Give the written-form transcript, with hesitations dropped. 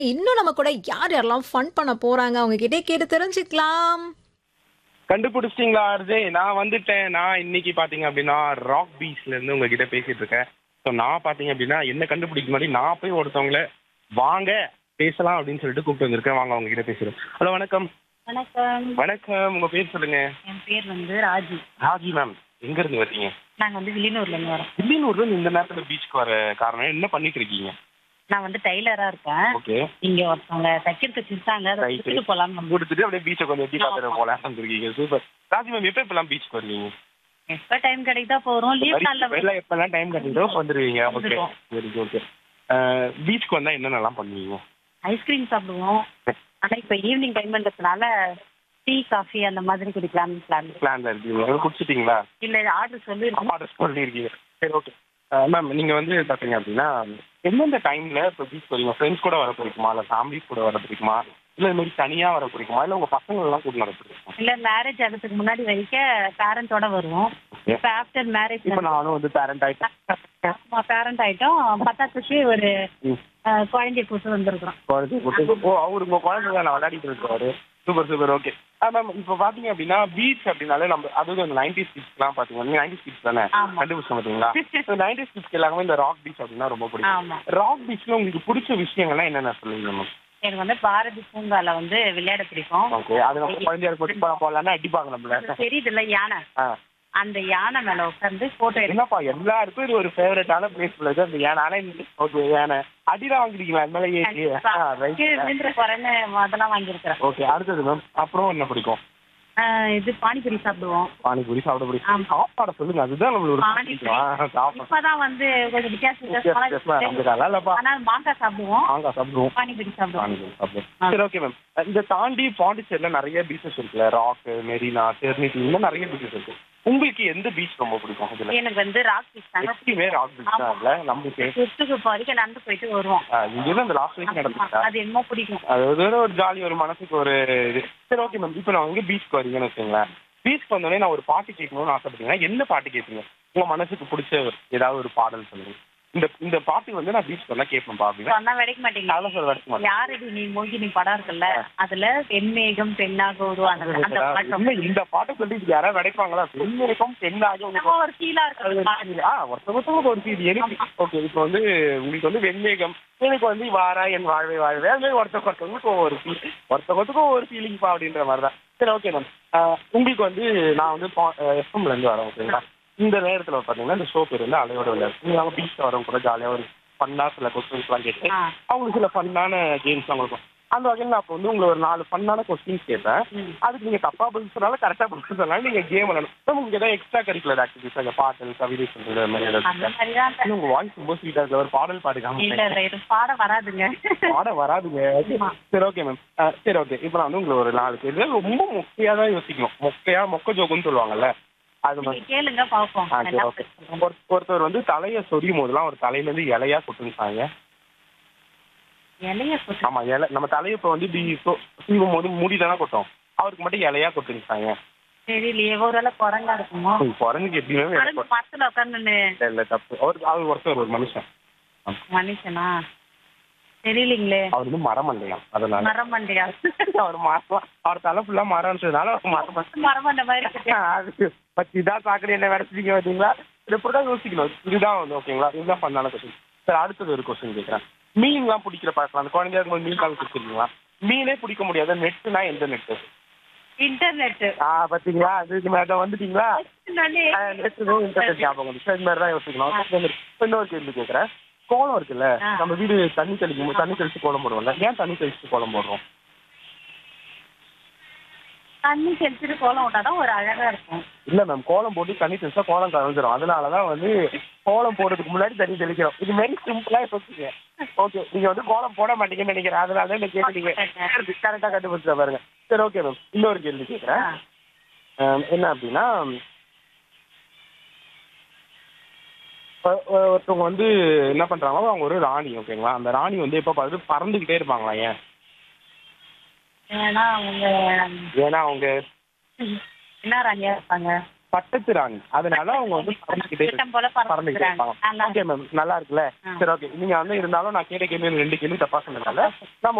இன்னும் நம்ம கூட யார் யாரெல்லாம் ஃபன் பண்ண போறாங்க அவங்க கிட்டே கேட்டு தெரிஞ்சுக்கலாம். கண்டுபிடிச்சிட்டீங்களா அர்ஜய்? நான் வந்துட்டேன். நான் இன்னைக்கு பாத்தீங்க அப்படின்னா ராக் பீச்ல இருந்து உங்ககிட்ட பேசிட்டு இருக்கேன். ஸோ நான் பாத்தீங்க அப்படின்னா என்ன கண்டுபிடிக்க முன்னாடி நான் போய் ஒருத்தவங்கள வாங்க பேசலாம் அப்படின்னு சொல்லிட்டு கூப்பிட்டு வந்திருக்கேன். வாங்க அவங்க கிட்ட பேசுறேன். ஹலோ, வணக்கம். வணக்கம். வணக்கம், உங்க பேர் சொல்லுங்க. என் பேர் வந்து ராஜி. ராஜி மேம், எங்க இருந்து வர்றீங்க? நாங்க வந்து வில்லியனூர்ல இருந்து வரோம். வில்லியனூர்ல இருந்து இந்த நேரத்துல பீச்சுக்கு வர காரணம் என்ன பண்ணிட்டு இருக்கீங்க? நான் வந்து டைலரா இருக்கேன். ஓகே. இங்க ஒருத்தவங்க தைக்கிறதுக்கு கொடுத்தாங்க, அதை Right. கொடுத்துட்டு போலாம். கொடுத்துட்டு அப்படியே பீச்சை கொஞ்சம் எட்டி பார்த்துட்டு போலாம் வந்திருக்கீங்க. சூப்பர். ராஜி மேம், எப்ப எப்பெல்லாம் பீச்சுக்கு வருவீங்க? எப்ப டைம் கிடைக்குதா போறோம். லீவ் நாள்ல எப்பெல்லாம் டைம் கிடைக்குதோ வந்துருவீங்க. ஓகே, வந்துருவோம். Very good. ஓகே. பீச்சுக்கு வந்தா என்னென்னலாம் பண்ணுவீங்க? ஐஸ்கிரீம் சாப்பிடுவோம். ஆனா இப்ப ஈவினிங் டைம்ன்றதுனால டீ காஃபி அந்த மாதிரி குடிக்கலாம்னு பிளான். பிளான்ல இருக்கீங்க. குடிச்சிட்டீங்களா? இல்ல ஆர்டர் சொல்லிருக்கோம். ஆர்டர் சொல்லியிருக்கீங்க. சரி, ஓகே. மேம், நீங்க வந்து பார்த்தீங்க அப்படின்னா எந்தெந்த டைம்ல இப்போ பீச் வரீங்க? ஃப்ரெண்ட்ஸ் கூட வர பிடிக்குமா, இல்லை ஃபேமிலிஸ் கூட வர பிடிக்குமா, இல்லை இது மாதிரி தனியா வர பிடிக்குமா, இல்லை உங்க பசங்க எல்லாம் கூட வர பிடிக்குமா? இல்ல மேரேஜ் ஆகிறதுக்கு முன்னாடி வரைக்கும் பேரண்டோட வருவோம். Okay. இப்ப ஆஃப்டர் மேரேஜ் இப்போ நானும் வந்து பேரண்ட் ஆயிட்டேன். பேரண்ட் ஆயிட்டோம். பத்தாத்துக்கு ஒரு குழந்தைய கூட்டு வந்திருக்கிறோம். குழந்தை கூட்டு. ஓ, அவரு உங்க குழந்தை நான் விளையாடிட்டு இருக்காரு. Super super. ஓகே. மேம், இப்போ பாத்தீங்க அப்படின்னா பீச் அப்படின்னாலே நம்ம அதுவும் இந்த 90s கிட்ஸ்லாம் பாத்தீங்கன்னா, நீங்க 90s கிட்ஸ் தானே ஆமா. கண்டுபிடிச்ச பார்த்தீங்களா? 90s கிட்ஸ்க்கு எல்லாமே இந்த ராக் பீச் அப்படின்னா ரொம்ப பிடிக்கும். ஆமா. ராக் பீச்ல உங்களுக்கு பிடிச்ச விஷயங்கள்லாம் என்னென்ன சொல்லுங்க மேம்? எனக்கு வந்து பாரதி பூங்கால வந்து விளையாட பிடிக்கும். ஓகே. அது நம்ம குழந்தையா போட்டு போகலான்னு அடிப்பாங்க நம்மள. தெரியுதுல்ல யானை, ஆ. அந்த யானை மேல உட்கார்ந்து போட்டோ எடுத்து என்னப்பா எல்லாருக்கும் இது ஒரு ஃபேவரட்டான பிளேஸ் உள்ளது அந்த யானை. ஆனா ஓகே, யானை அடிதான் வாங்கிருக்கீங்களா அது மேல ஏறி? ரைட். குறைன்னு அதெல்லாம் வாங்கியிருக்கிறேன். ஓகே. அடுத்தது மேம், அப்புறம் என்ன பிடிக்கும்? இது பானிபூரி சாப்பிடுவோம். பானிபூரி சாப்பிட பிடிக்கும். ஆமா. சாப்பாடை சொல்லுங்க, அதுதான் நம்மளோட பானிபூரி இப்பதான் வந்து கொஞ்சம் வித்தியாசமா இல்லப்பா. ஆனா மாங்காய் சாப்பிடுவோம், மாங்காய் சாப்பிடுவோம், பானிபூரி சாப்பிடுவோம். பானிபூரி சாப்பிடுவோம். சரி, ஓகே மேம். இதை தாண்டி பாண்டிச்சேரியில நிறைய பீச்சஸ் இருக்குல்ல, ராக், மெரினா, டெர்னிட்டி, இந்த நிறைய பீச்சஸ் இருக்கு. உங்களுக்கு எந்த பீச் ரொம்ப பிடிக்கும்? இதுல எனக்கு வந்து ராக் பீச் தாங்க. எப்பயுமே ராக் பீச் தான் இல்ல நம்மளுக்கு. சுற்றுக்கு போறதுக்கு நடந்து போயிட்டு வருவோம். இங்கேதான் இந்த லாஸ்ட் வீக் நடந்துச்சா? அது என்னமோ பிடிக்கும். அது ஒரு ஜாலி, ஒரு மனசுக்கு ஒரு இது. சரி, ஓகே மேம். இப்போ நான் வந்து பீச்சுக்கு வரீங்கன்னு வச்சுங்களேன். பீச்சுக்கு வந்தோடனே நான் ஒரு பாட்டு கேட்கணும்னு ஆசைப்பட்டீங்கன்னா என்ன பாட்டு கேட்பீங்க? உங்க மனசுக்கு பிடிச்ச ஏதாவது ஒரு பாடல் சொல்லுங்க. இந்த பாட்டு வந்து நான் பீச் வந்தா கேட்பேன்ப்பா அப்படின்னா சொன்னா வெடிக்க மாட்டீங்க. அதெல்லாம் சொல்ல வரைக்கும் மாட்டேன். யாரடி நீ மோகினி படம் இருக்குல்ல, அதுல பெண்மேகம் பெண்ணாக உருவானது அந்த பாட்டு. இந்த பாட்டை சொல்லி இது யாராவது கிடைப்பாங்களா? பெண்மேகம் பெண்ணாக நம்ம ஒரு ஃபீலா இருக்கு. ஒருத்தவங்களுக்கு ஒரு ஃபீல் எனக்கு. ஓகே. இப்போ வந்து உங்களுக்கு வந்து வெண்மேகம், எனக்கு வந்து வாரா என் வாழ்வை வாழ்வே, அது மாதிரி ஒருத்தவங்களுக்கும் ஒவ்வொரு ஃபீல், ஒருத்தவங்களுக்கும் ஒவ்வொரு ஃபீலிங்ப்பா அப்படின்ற மாதிரி தான். சரி, ஓகே மேம். உங்களுக்கு வந்து நான் வந்து எஃப்எம்ல இருந்து வரேன். ஓகேங்களா? இந்த நேரத்தில் பார்த்தீங்கன்னா இந்த ஷோ பேர் வந்து அலையோட விளையாடு. நீங்கள் அவங்க பீச்சில் வரவங்க கூட ஜாலியாக ஒரு ஃபன்னாக சில கொஸ்டின்ஸ்லாம் கேட்டு அவங்களுக்கு சில ஃபன்னான கேம்ஸ்லாம் கொடுக்கும். அந்த வகையில் நான் இப்போ வந்து உங்களை ஒரு 4 ஃபன்னான கொஸ்டின்ஸ் கேட்பேன். அதுக்கு நீங்கள் தப்பாக பதில் சொன்னாலும் கரெக்டாக பதில் சொன்னாலும் நீங்கள் கேம் விளையாடணும். உங்களுக்கு ஏதாவது எக்ஸ்ட்ரா கரிக்குலர் ஆக்டிவிட்டிஸ், அந்த பாடல், கவிதை சொல்றது, அது மாதிரி ஏதாவது? உங்கள் வாய்ஸ் ரொம்ப ஸ்வீட்டாக இருக்குது. ஒரு பாடல் பாடுக்காம பாட வராதுங்க. பாட வராதுங்க. சரி, ஓகே மேம். சரி, ஓகே. இப்போ நான் வந்து உங்களை ஒரு 4 கேள்வி ரொம்ப மொக்கையாக தான் யோசிக்கணும். மொக்க ஜோக்குன்னு சொல்லுவாங்கல்ல, அது மாதிரி கேளுங்க பாப்போம். ஓகே. ஒருத்தர் வந்து தலையை சொரியும் போதெல்லாம் ஒரு தலையில இருந்து இலையா கொட்டுங்க. இலைய ஆமா, இலை. நம்ம தலையை இப்போ வந்து சீவும் போது முடி தானே கொட்டும், அவருக்கு மட்டும் இலையா கொட்டுங்க. தெரியலையே, ஒருவேளை குரங்கா இருக்குமோ? குரங்குக்கு எப்படியுமே மரத்துல உட்காந்து இல்ல, தப்பு. அவர் ஒருத்தர் ஒரு மனுஷன். மனுஷனா? தெரியலீங்களே. அவர் வந்து மரம் இல்லையா, அதனால மரம் மண்டையா? அவர் மரம், அவர் தலை ஃபுல்லா மரம்ன்றதுனால மரம் மண்டை மாதிரி இருக்கு. அது பத்தி இதான் சாக்கடை என்ன விடச்சிருக்கீங்க பார்த்தீங்களா? இது இப்படிதான் யோசிக்கணும். இதுதான் வந்து ஓகேங்களா? இதுதான் பண்ணான கொஸ்டின். சரி, அடுத்தது ஒரு கொஸ்டின் கேட்குறேன். மீன்லாம் பிடிக்கிற பழக்கம் அந்த குழந்தையா இருக்கும்போது மீன் கால் பிடிச்சிருக்கீங்களா? மீனே பிடிக்க முடியாத நெட்டுனா எந்த நெட்டு? இன்டர்நெட். பாத்தீங்களா? அது வந்துட்டீங்களா? இன்டர்நெட் ஞாபகம் வந்து இது மாதிரி தான் யோசிக்கணும். இன்னொரு கேள்வி கேட்குறேன். கோலம் இருக்குல்ல, நம்ம வீடு தண்ணி தெளிச்சு கோலம் போடுவோம்ல, ஏன் தண்ணி தெளிச்சு கோலம் போடுறோம்? தண்ணி தெளிச்சுட்டு கோலம் விட்டாதான் ஒரு அழகா இருக்கும். இல்ல மேம், கோலம் போட்டு தண்ணி தெளிச்சா கோலம் கலந்துரும். அதனாலதான் வந்து கோலம் போடுறதுக்கு முன்னாடி தண்ணி தெளிக்கிறோம். இது மாதிரி சிம்பிளா யோசிச்சுங்க. ஓகே. நீங்க வந்து கோலம் போட மாட்டீங்கன்னு நினைக்கிறேன், அதனால இந்த கேள்வி கரெக்டா கண்டுபிடிச்சா பாருங்க. சரி, ஓகே மேம். இன்னொரு கேள்வி கேட்குறேன். என்ன அப்படின்னா, ஒருத்தவங்க வந்து என்ன பண்றாங்களோ அவங்க ஒரு ராணி. ஓகேங்களா? அந்த ராணி வந்து எப்ப பார்த்து பறந்துகிட்டே இருப்பாங்களா? ஏன்? ஏன்னா அவங்க ஏன்னா அவங்க என்ன ராணியா இருப்பாங்க? பட்டத்து ராணி, அதனால அவங்க வந்து பறந்துகிட்டே இஷ்டம் போல பறந்துகிட்டே இருப்பாங்க. நல்லா ஓகே மேம், நல்லா இருக்குல்ல. சரி ஓகே, நீங்க வந்து இருந்தாலும் நான் கேட்ட கேள்வி 2 கேள்வி தப்பா சொன்னதால நம்ம